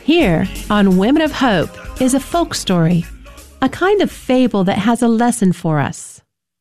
Here on Women of Hope is a folk story, a kind of fable that has a lesson for us.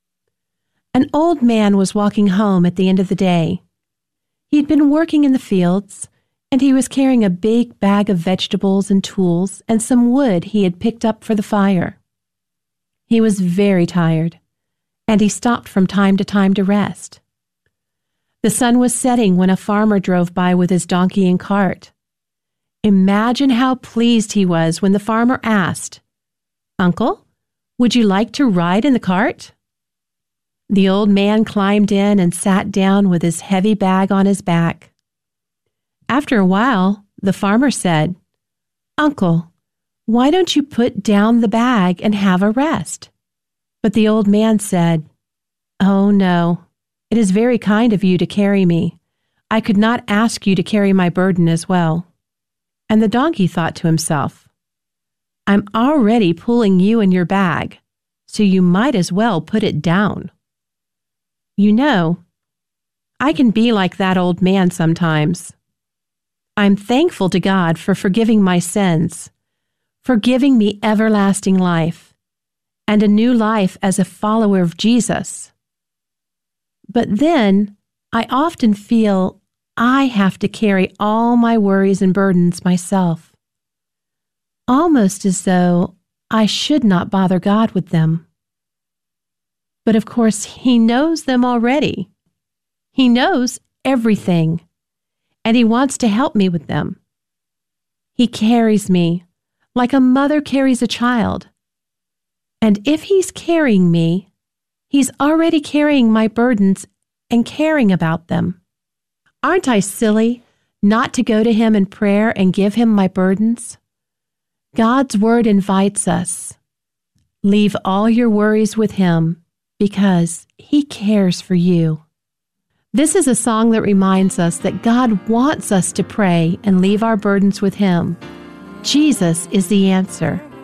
An old man was walking home at the end of the day. He'd been working in the fields, and he was carrying a big bag of vegetables and tools and some wood he had picked up for the fire. He was very tired, and he stopped from time to rest. The sun was setting when a farmer drove by with his donkey and cart. Imagine how pleased he was when the farmer asked, "Uncle, would you like to ride in the cart?" The old man climbed in and sat down with his heavy bag on his back. After a while, the farmer said, "Uncle, why don't you put down the bag and have a rest?" But the old man said, "Oh, no, it is very kind of you to carry me. I could not ask you to carry my burden as well." And the donkey thought to himself, "I'm already pulling you in your bag, so you might as well put it down." You know, I can be like that old man sometimes. I'm thankful to God for forgiving my sins, for giving me everlasting life, and a new life as a follower of Jesus. But then I often feel I have to carry all my worries and burdens myself, almost as though I should not bother God with them. But of course, He knows them already. He knows everything, and He wants to help me with them. He carries me like a mother carries a child. And if He's carrying me, He's already carrying my burdens and caring about them. Aren't I silly not to go to Him in prayer and give Him my burdens? God's Word invites us. Leave all your worries with Him because He cares for you. This is a song that reminds us that God wants us to pray and leave our burdens with Him. Jesus is the answer.